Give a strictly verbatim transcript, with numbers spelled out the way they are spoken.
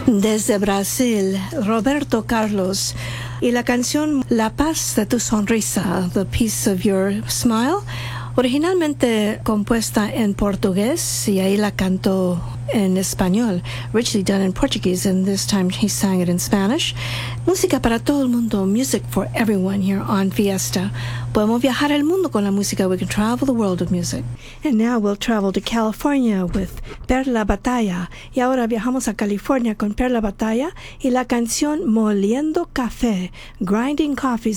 Desde Brasil, Roberto Carlos. Y la canción La paz de tu sonrisa, The Peace of Your Smile, originalmente compuesta en portugués, y ahí la cantó en español, originally done in Portuguese, and this time he sang it in Spanish. Música para todo el mundo, music for everyone here on Fiesta. Podemos viajar el mundo con la música. We can travel the world with music. And now we'll travel to California with Perla Batalla. Y ahora viajamos a California con Perla Batalla y la canción Moliendo Café, Grinding Coffees